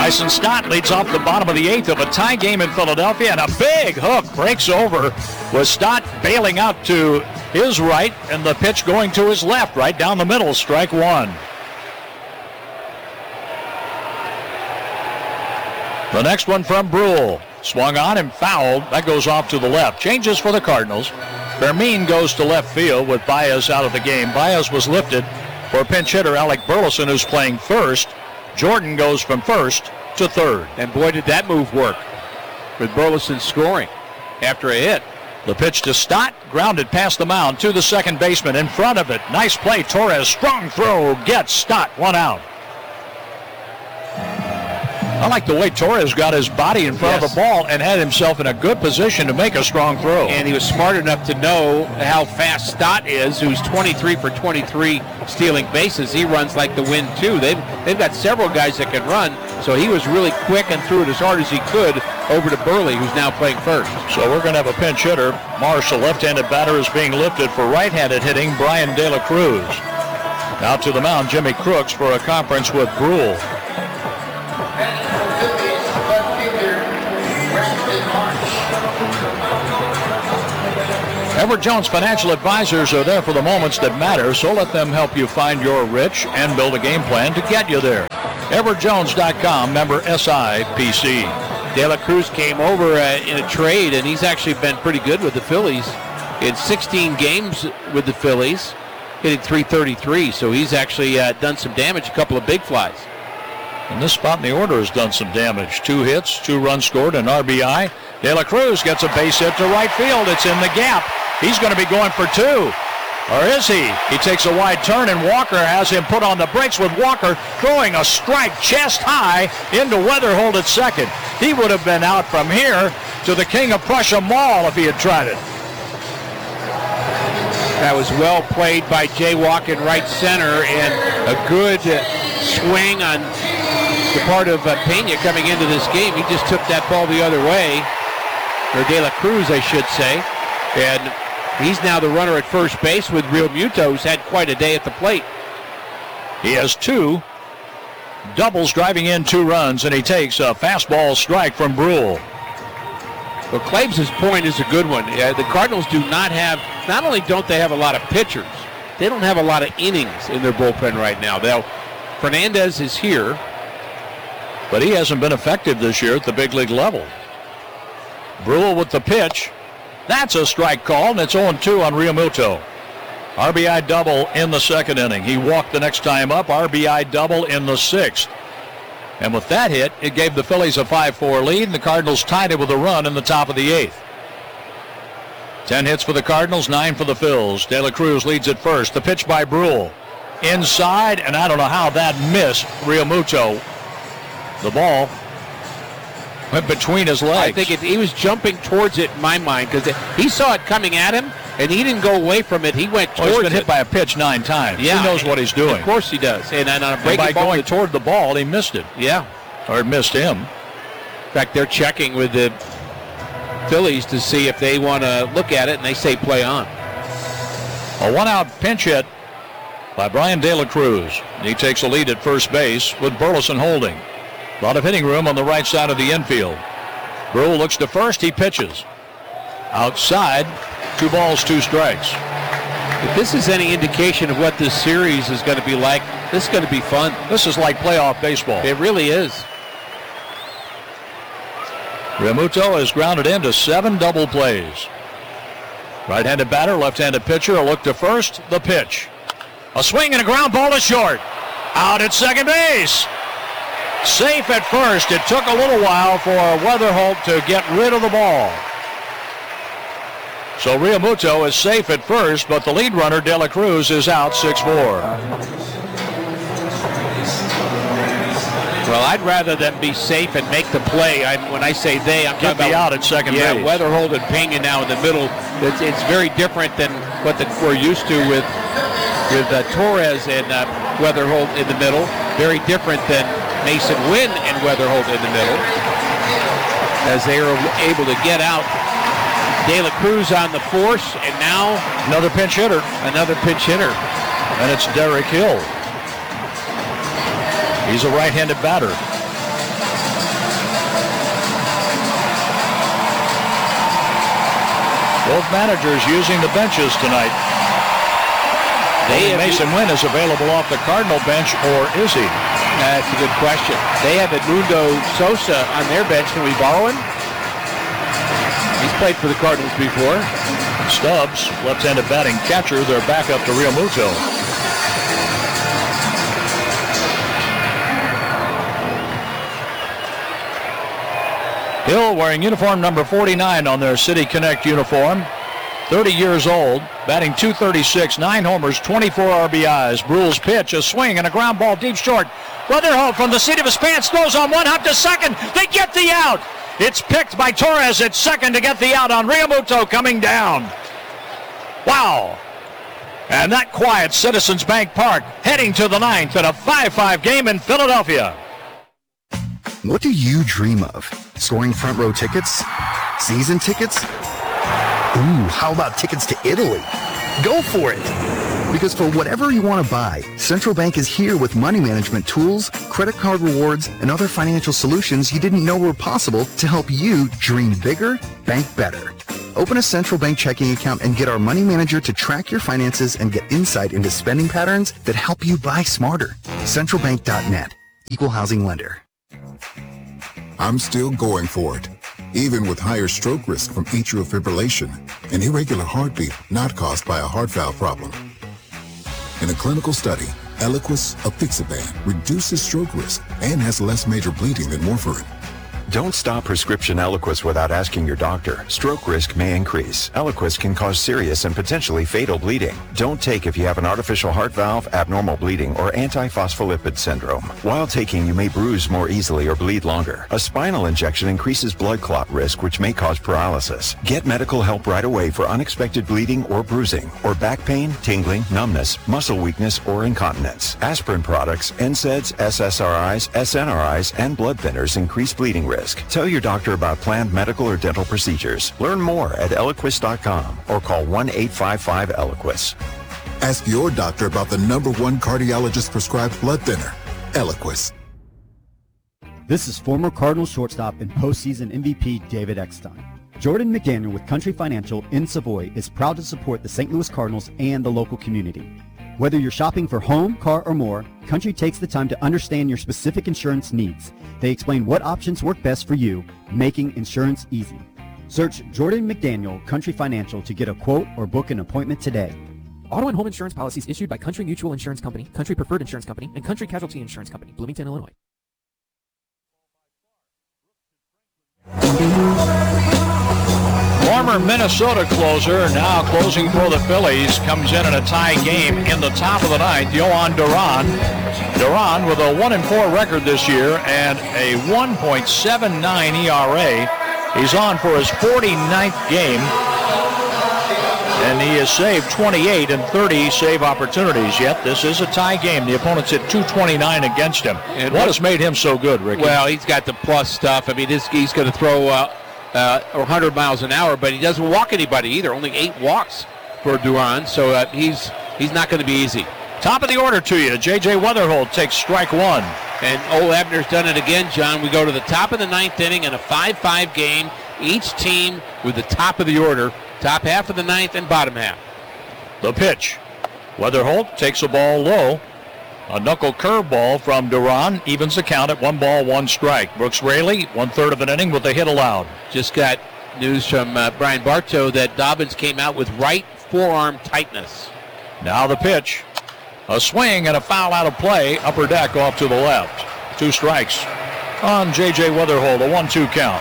Bryson Stott leads off the bottom of the 8th of a tie game in Philadelphia, and a big hook breaks over with Stott bailing out to his right and the pitch going to his left, right down the middle, strike one. The next one from Brule. Swung on and fouled. That goes off to the left. Changes for the Cardinals. Vermeen goes to left field with Baez out of the game. Baez was lifted for pinch hitter Alec Burleson, who's playing first. Jordan goes from first to third. And boy, did that move work with Burleson scoring after a hit. The pitch to Stott, grounded past the mound to the second baseman. In front of it, nice play. Torres, strong throw, gets Stott, one out. I like the way Torres got his body in front of the ball and had himself in a good position to make a strong throw. And he was smart enough to know how fast Stott is, who's 23 for 23 stealing bases. He runs like the wind, too. They've got several guys that can run, so he was really quick and threw it as hard as he could over to Burley, who's now playing first. So we're going to have a pinch hitter. Marshall, left-handed batter, is being lifted for right-handed hitting Brian De La Cruz. Now to the mound, Jimmy Crooks for a conference with Brule. Edward Jones Financial Advisors are there for the moments that matter, so let them help you find your rich and build a game plan to get you there. EdwardJones.com, member SIPC. De La Cruz came over in a trade, and he's actually been pretty good with the Phillies. In 16 games with the Phillies, hitting .333, so he's actually done some damage, a couple of big flies. And this spot in the order has done some damage. 2 hits, 2 runs scored, an RBI. De La Cruz gets a base hit to right field. It's in the gap. He's going to be going for 2. Or is he? He takes a wide turn, and Walker has him put on the brakes with Walker throwing a strike chest high into Weatherhold at second. He would have been out from here to the King of Prussia Mall if he had tried it. That was well played by Jay Walk in right center, and a good swing on the part of Pena coming into this game. He just took that ball the other way, or De La Cruz, I should say, and he's now the runner at first base with Real Muto, who's had quite a day at the plate. He has 2 doubles driving in 2 runs, and he takes a fastball strike from Brule. Well, Claves' point is a good one. The Cardinals do not only don't they have a lot of pitchers, they don't have a lot of innings in their bullpen right now. Fernandez is here, but he hasn't been effective this year at the big league level. Brule with the pitch. That's a strike call, and it's 0-2 on Realmuto. RBI double in the second inning. He walked the next time up. RBI double in the 6th. And with that hit, it gave the Phillies a 5-4 lead, and the Cardinals tied it with a run in the top of the 8th. 10 hits for the Cardinals, 9 for the Phils. De La Cruz leads at first. The pitch by Brule. Inside, and I don't know how that missed Realmuto. The ball went between his legs. I think he was jumping towards it in my mind, because he saw it coming at him, and he didn't go away from it. He went towards it. He's been hit by a pitch 9 times. Yeah, he knows what he's doing. Of course he does. And on a breaking by ball, going toward the ball, he missed it. Yeah. Or it missed him. In fact, they're checking with the Phillies to see if they want to look at it, and they say play on. A 1-out pinch hit by Brian De La Cruz. He takes a lead at first base with Burleson holding. A lot of hitting room on the right side of the infield. Brule looks to first. He pitches. Outside, 2 balls, 2 strikes. If this is any indication of what this series is going to be like, this is going to be fun. This is like playoff baseball. It really is. Realmuto is grounded into 7 double plays. Right-handed batter, left-handed pitcher, a look to first, the pitch. A swing and a ground ball to short. Out at second base. Safe at first. It took a little while for Weatherholt to get rid of the ball. So Realmuto is safe at first, but the lead runner, De La Cruz, is out 6-4. Well, I'd rather them be safe and make the play. When I say they, I'm talking about out at second base. Yeah, Weatherholt and Pena now in the middle. It's very different than what we're used to with Torres and Weatherholt in the middle. Very different than Mason Wynn and Weatherholt in the middle, as they are able to get out. De La Cruz on the force, and now another pinch hitter. And it's Derek Hill. He's a right-handed batter. Both managers using the benches tonight. Mason Wynn is available off the Cardinal bench, or is he? That's a good question. They have Edmundo Sosa on their bench. Can we borrow him? He's played for the Cardinals before. Stubbs, left-handed batting catcher, they're back up to Realmuto. Hill wearing uniform number 49 on their City Connect uniform. 30 years old, batting .236, 9 homers, 24 RBIs. Brule's pitch, a swing, and a ground ball deep short. Weatherholt from the seat of his pants throws on one hop to second. They get the out. It's picked by Torres at second to get the out on Realmuto coming down. Wow. And that quiets Citizens Bank Park, heading to the 9th in a 5-5 game in Philadelphia. What do you dream of? Scoring front row tickets? Season tickets? Ooh, how about tickets to Italy? Go for it! Because for whatever you want to buy, Central Bank is here with money management tools, credit card rewards, and other financial solutions you didn't know were possible to help you dream bigger, bank better. Open a Central Bank checking account and get our money manager to track your finances and get insight into spending patterns that help you buy smarter. CentralBank.net. Equal housing lender. I'm still going for it, even with higher stroke risk from atrial fibrillation, an irregular heartbeat not caused by a heart valve problem. In a clinical study, Eliquis apixaban reduces stroke risk and has less major bleeding than warfarin. Don't stop prescription Eliquis without asking your doctor. Stroke risk may increase. Eliquis can cause serious and potentially fatal bleeding. Don't take if you have an artificial heart valve, abnormal bleeding, or antiphospholipid syndrome. While taking, you may bruise more easily or bleed longer. A spinal injection increases blood clot risk, which may cause paralysis. Get medical help right away for unexpected bleeding or bruising, or back pain, tingling, numbness, muscle weakness, or incontinence. Aspirin products, NSAIDs, SSRIs, SNRIs, and blood thinners increase bleeding risk. Tell your doctor about planned medical or dental procedures. Learn more at Eliquis.com or call 1-855-ELIQUIS. Ask your doctor about the #1 cardiologist prescribed blood thinner, Eliquis. This is former Cardinals shortstop and postseason MVP David Eckstein. Jordan McDaniel with Country Financial in Savoy is proud to support the St. Louis Cardinals and the local community. Whether you're shopping for home, car, or more, Country takes the time to understand your specific insurance needs. They explain what options work best for you, making insurance easy. Search Jordan McDaniel Country Financial to get a quote or book an appointment today. Auto and home insurance policies issued by Country Mutual Insurance Company, Country Preferred Insurance Company, and Country Casualty Insurance Company, Bloomington, Illinois. Former Minnesota closer, now closing for the Phillies, comes in a tie game in the top of the 9th. Yohan Duran. Duran with a 1-4 record this year and a 1.79 ERA. He's on for his 49th game, and he has saved 28 and 30 save opportunities. Yet this is a tie game. The opponent's hit .229 against him. And what has made him so good, Ricky? Well, he's got the plus stuff. I mean, he's going to throw 100 miles an hour, but he doesn't walk anybody either. Only 8 walks for Duran, so he's not going to be easy. Top of the order to you. J.J. Weatherholt takes strike 1. And Ole Abner's done it again, John. We go to the top of the 9th inning in a 5-5 game. Each team with the top of the order, top half of the 9th and bottom half. The pitch. Weatherholt takes a ball low. A knuckle curveball from Duran evens the count at 1 ball, 1 strike. Brooks Raley, 1/3 of an inning with a hit allowed. Just got news from Brian Bartow that Dobbins came out with right forearm tightness. Now the pitch. A swing and a foul out of play. Upper deck off to the left. 2 strikes on J.J. Weatherholt, a 1-2 count.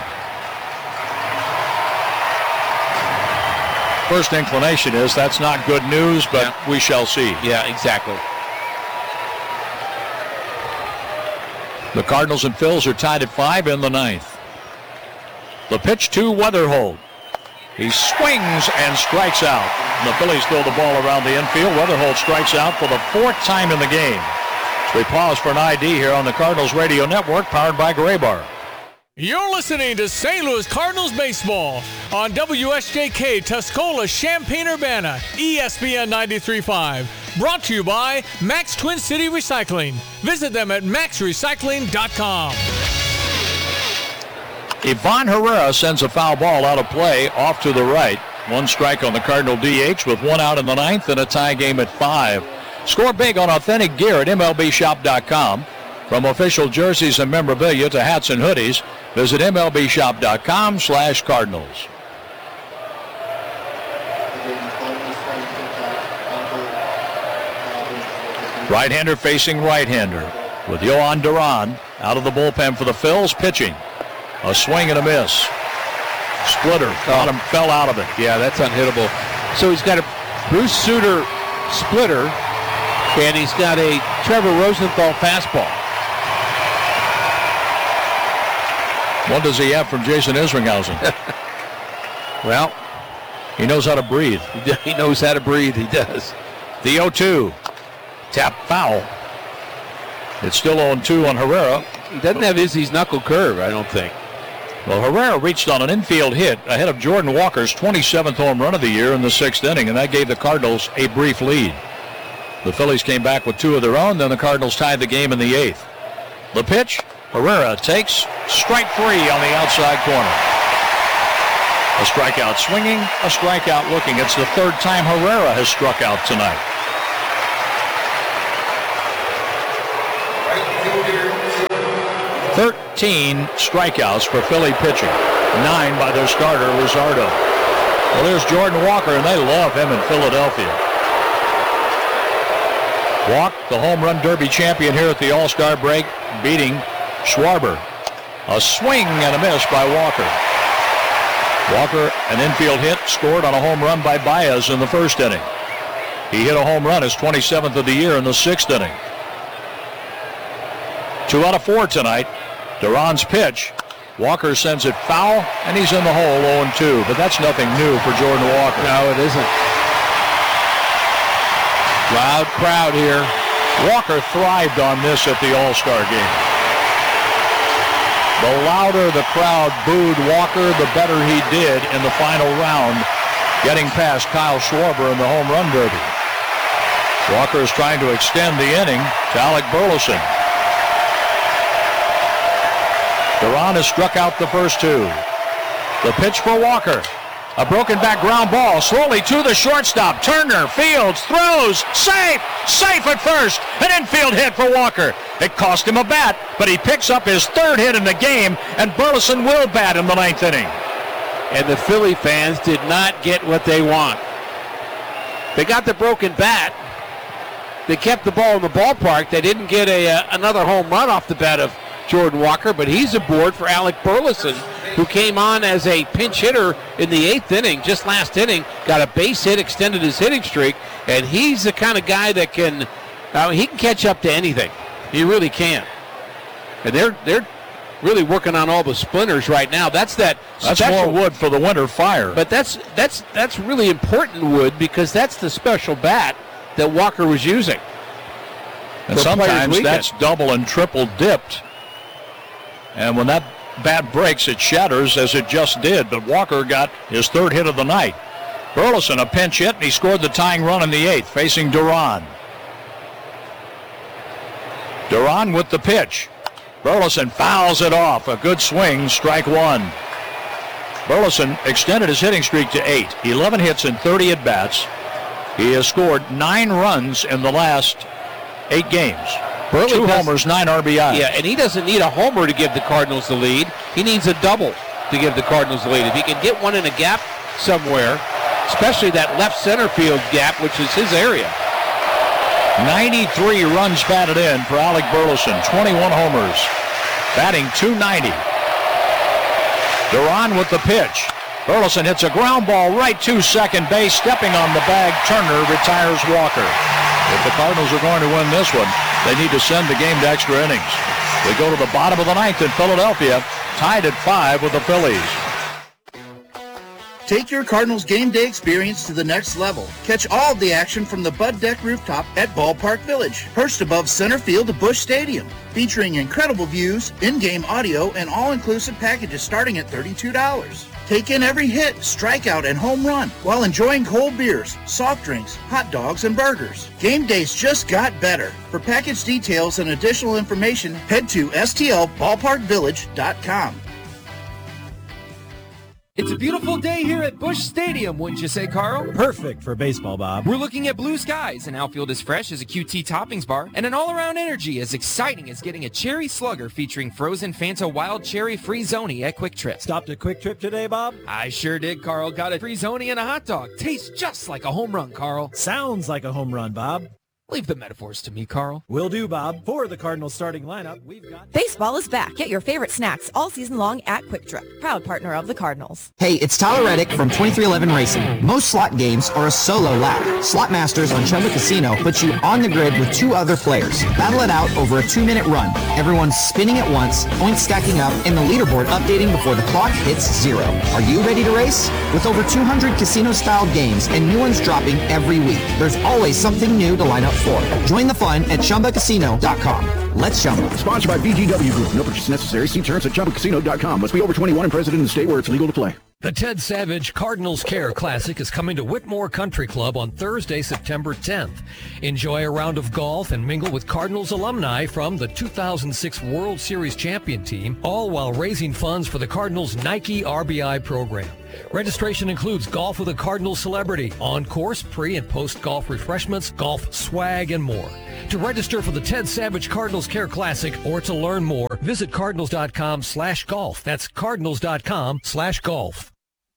First inclination is that's not good news, but we shall see. Yeah, exactly. The Cardinals and Phils are tied at 5 in the 9th. The pitch to Weatherholt. He swings and strikes out. The Phillies throw the ball around the infield. Weatherholt strikes out for the 4th time in the game. So we pause for an ID here on the Cardinals Radio Network, powered by Graybar. You're listening to St. Louis Cardinals baseball on WSJK Tuscola, Champaign-Urbana, ESPN 93.5. Brought to you by Max Twin City Recycling. Visit them at maxrecycling.com. Ivan Herrera sends a foul ball out of play off to the right. One strike on the Cardinal DH with one out in the ninth and a tie game at 5. Score big on authentic gear at MLBshop.com. From official jerseys and memorabilia to hats and hoodies, visit MLBshop.com/Cardinals. Right-hander facing right-hander with Yohan Duran out of the bullpen for the Phils pitching. A swing and a miss. Splitter. Bottom fell out of it. Yeah, that's unhittable. So he's got a Bruce Sutter splitter, and he's got a Trevor Rosenthal fastball. What does he have from Jason Isringhausen? Well, he knows how to breathe. He knows how to breathe. He does. The 0-2. Tap foul. It's still 0-2 on Herrera. He doesn't have Izzy's knuckle curve, I don't think. Well, Herrera reached on an infield hit ahead of Jordan Walker's 27th home run of the year in the 6th inning, and that gave the Cardinals a brief lead. The Phillies came back with 2 of their own, then the Cardinals tied the game in the 8th. The pitch, Herrera takes strike 3 on the outside corner. A strikeout swinging, a strikeout looking. It's the 3rd time Herrera has struck out tonight. Right. 13 strikeouts for Philly pitching, 9 by their starter, Luzardo. Well, there's Jordan Walker, and they love him in Philadelphia. Walk, the home run derby champion here at the All-Star break, beating Schwarber. A swing and a miss by Walker. Walker, an infield hit, scored on a home run by Baez in the 1st inning. He hit a home run, his 27th of the year in the 6th inning. 2 out of 4 tonight. Duran's pitch. Walker sends it foul, and he's in the hole 0-2. But that's nothing new for Jordan Walker. No, it isn't. Loud crowd here. Walker thrived on this at the All-Star game. The louder the crowd booed Walker, the better he did in the final round, getting past Kyle Schwarber in the home run derby. Walker is trying to extend the inning to Alec Burleson. Duran has struck out the first 2. The pitch for Walker. A broken back ground ball slowly to the shortstop. Turner fields, throws, safe at first. An infield hit for Walker. It cost him a bat, but he picks up his 3rd hit in the game, and Burleson will bat in the 9th inning. And the Philly fans did not get what they want. They got the broken bat. They kept the ball in the ballpark. They didn't get another home run off the bat of Jordan Walker, but he's aboard for Alec Burleson, who came on as a pinch hitter in the 8th inning, just last inning, got a base hit, extended his hitting streak, and he's the kind of guy that can catch up to anything. He really can. And they're really working on all the splinters right now. That's more wood for the winter fire. But that's really important wood, because that's the special bat that Walker was using. And sometimes that's double and triple dipped. And when that bat breaks, it shatters, as it just did. But Walker got his 3rd hit of the night. Burleson, a pinch hit, and he scored the tying run in the 8th, facing Duran. Duran with the pitch. Burleson fouls it off. A good swing, strike 1. Burleson extended his hitting streak to 8. 11 hits and 30 at-bats. He has scored 9 runs in the last 8 games. 2 homers, 9 RBIs. Yeah, and he doesn't need a homer to give the Cardinals the lead. He needs a double to give the Cardinals the lead. If he can get one in a gap somewhere, especially that left center field gap, which is his area. 93 runs batted in for Alec Burleson, 21 homers, batting .290. Duran with the pitch. Burleson hits a ground ball right to second base. Stepping on the bag, Turner retires Walker. If the Cardinals are going to win this one, they need to send the game to extra innings. We go to the bottom of the 9th in Philadelphia, tied at 5 with the Phillies. Take your Cardinals game day experience to the next level. Catch all of the action from the Bud Deck rooftop at Ballpark Village, perched above center field of Busch Stadium, featuring incredible views, in-game audio, and all-inclusive packages starting at $32. Take in every hit, strikeout, and home run while enjoying cold beers, soft drinks, hot dogs, and burgers. Game days just got better. For package details and additional information, head to stlballparkvillage.com. It's a beautiful day here at Busch Stadium, wouldn't you say, Carl? Perfect for baseball, Bob. We're looking at blue skies, an outfield as fresh as a QT toppings bar, and an all-around energy as exciting as getting a cherry slugger featuring frozen Fanta Wild Cherry Free-Zoni at Quick Trip. Stopped at Quick Trip today, Bob? I sure did, Carl. Got a Free-Zoni and a hot dog. Tastes just like a home run, Carl. Sounds like a home run, Bob. Leave the metaphors to me, Carl. Will do, Bob. For the Cardinals starting lineup, we've got... Baseball is back. Get your favorite snacks all season long at Quick Trip, proud partner of the Cardinals. Hey, it's Tyler Reddick from 2311 Racing. Most slot games are a solo lap. Slot Masters on Chumba Casino puts you on the grid with 2 other players. Battle it out over a 2-minute run. Everyone's spinning at once, points stacking up, and the leaderboard updating before the clock hits 0. Are you ready to race? With over 200 casino-style games and new ones dropping every week, there's always something new to line up for. Join the fun at ChumbaCasino.com. Let's Chumba. Sponsored by VGW Group. No purchase necessary. See terms at ChumbaCasino.com. Must be over 21 and present in the state where it's legal to play. The Ted Savage Cardinals Care Classic is coming to Whitmore Country Club on Thursday, September 10th. Enjoy a round of golf and mingle with Cardinals alumni from the 2006 World Series champion team, all while raising funds for the Cardinals Nike RBI program. Registration includes golf with a Cardinals celebrity, on-course, pre- and post-golf refreshments, golf swag, and more. To register for the Ted Savage Cardinals Care Classic or to learn more, visit cardinals.com/golf. That's cardinals.com/golf.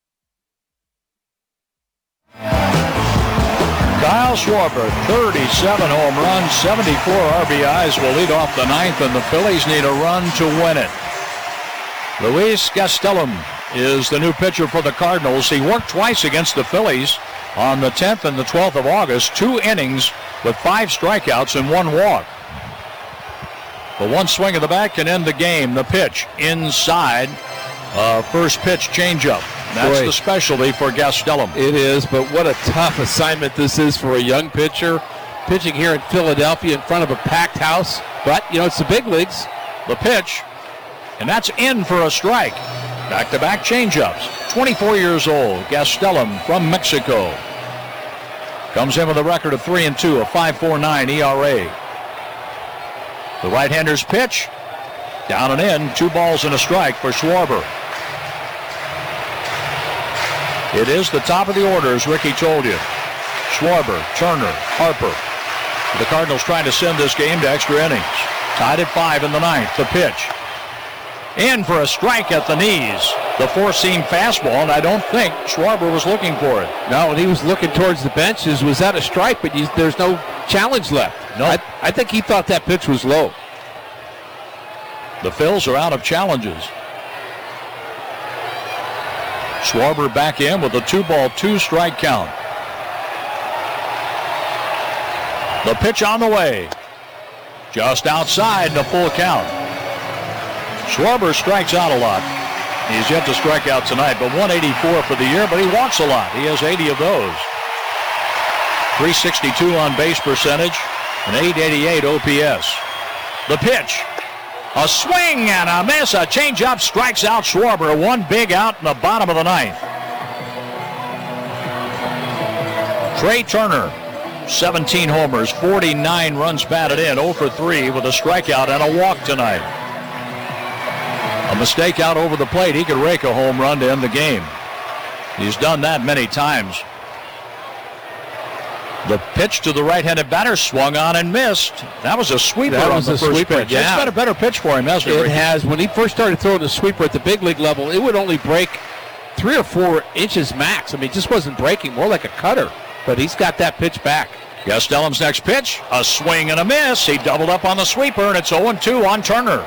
Kyle Schwarber, 37 home runs, 74 RBIs will lead off the 9th, and the Phillies need a run to win it. Luis Gastelum is the new pitcher for the Cardinals. He worked twice against the Phillies on the 10th and the 12th of August, 2 innings with 5 strikeouts and 1 walk. The one swing of the bat can end the game. The pitch inside, first pitch changeup. That's the specialty for Gastelum. It is, but what a tough assignment this is for a young pitcher. Pitching here in Philadelphia in front of a packed house. But, it's the big leagues. The pitch, and that's in for a strike. Back-to-back changeups. 24 years old, Gastelum from Mexico. Comes in with a record of 3-2, a 5.49 ERA. The right-hander's pitch, down and in, 2 balls and a strike for Schwarber. It is the top of the order, as Ricky told you. Schwarber, Turner, Harper. The Cardinals trying to send this game to extra innings. Tied at 5 in the 9th. The pitch. In for a strike at the knees. The four-seam fastball, and I don't think Schwarber was looking for it. No, and he was looking towards the benches. Was that a strike? But there's no challenge left. No. I think he thought that pitch was low. The Phils are out of challenges. Schwarber back in with a 2-ball, 2-strike count. The pitch on the way. Just outside, the full count. Schwarber strikes out a lot. He's yet to strike out tonight, but 184 for the year, but he walks a lot. He has 80 of those. 362 on base percentage, and 888 OPS. The pitch. A swing and a miss. A changeup strikes out Schwarber. One big out in the bottom of the 9th. Trey Turner, 17 homers, 49 runs batted in, 0 for 3 with a strikeout and a walk tonight. A mistake out over the plate. He could rake a home run to end the game. He's done that many times. The pitch to the right-handed batter swung on and missed. That was a sweeper on the first pitch. Yeah. It's been a better pitch for him, hasn't it? It has. When he first started throwing the sweeper at the big league level, it would only break 3 or 4 inches max. I mean, it just wasn't breaking, more like a cutter. But he's got that pitch back. Gastelum's next pitch, a swing and a miss. He doubled up on the sweeper, and it's 0-2 on Turner.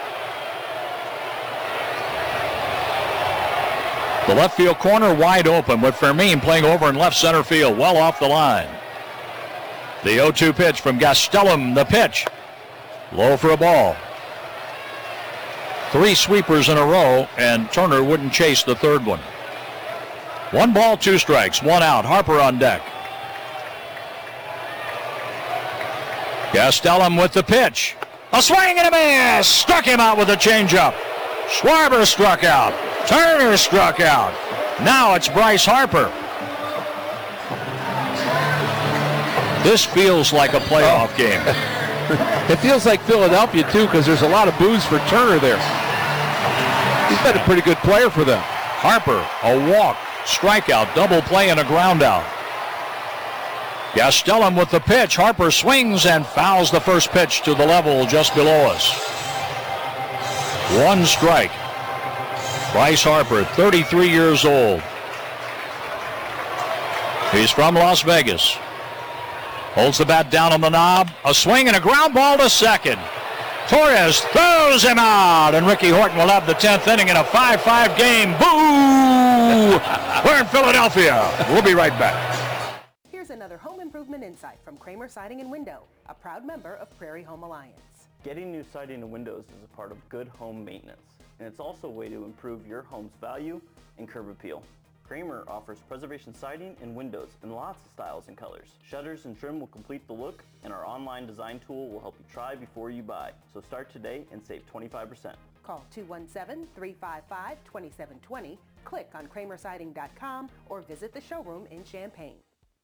The left field corner wide open with Fermin playing over in left center field, well off the line. The 0-2 pitch from Gastelum, the pitch. Low for a ball. 3 sweepers in a row, and Turner wouldn't chase the third one. 1 ball, 2 strikes, 1 out. Harper on deck. Gastelum with the pitch. A swing and a miss. Struck him out with a changeup. Schwarber struck out. Turner struck out. Now it's Bryce Harper. This feels like a playoff game. It feels like Philadelphia, too, because there's a lot of boos for Turner there. He's been a pretty good player for them. Harper, a walk, strikeout, double play, and a ground out. Gastelum with the pitch. Harper swings and fouls the first pitch to the level just below us. One strike. Bryce Harper, 33 years old. He's from Las Vegas. Holds the bat down on the knob. A swing and a ground ball to second. Torres throws him out, and Ricky Horton will have the 10th inning in a 5-5 game. Boo! We're in Philadelphia. We'll be right back. Here's another home improvement insight from Kramer Siding and Window, a proud member of Prairie Home Alliance. Getting new siding and windows is a part of good home maintenance, and it's also a way to improve your home's value and curb appeal. Kramer offers preservation siding and windows in lots of styles and colors. Shutters and trim will complete the look, and our online design tool will help you try before you buy. So start today and save 25%. Call 217-355-2720, click on kramersiding.com, or visit the showroom in Champaign.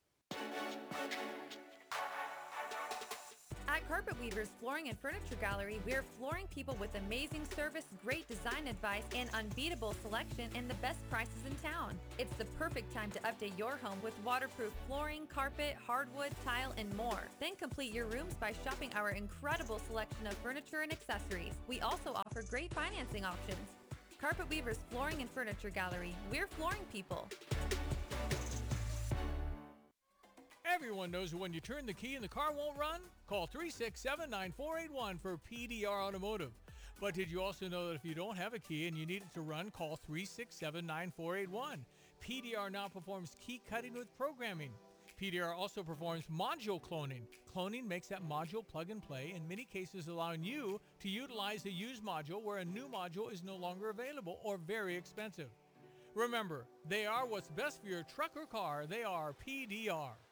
At Carpet Weavers Flooring and Furniture Gallery, we're flooring people with amazing service, great design advice, and unbeatable selection and the best prices in town. It's the perfect time to update your home with waterproof flooring, carpet, hardwood, tile, and more. Then complete your rooms by shopping our incredible selection of furniture and accessories. We also offer great financing options. Carpet Weavers Flooring and Furniture Gallery, we're flooring people. Everyone knows that when you turn the key and the car won't run, call 367-9481 for PDR Automotive. But did you also know that if you don't have a key and you need it to run, call 367-9481. PDR now performs key cutting with programming. PDR also performs module cloning. Cloning makes that module plug and play, in many cases allowing you to utilize a used module where a new module is no longer available or very expensive. Remember, they are what's best for your truck or car. They are PDR.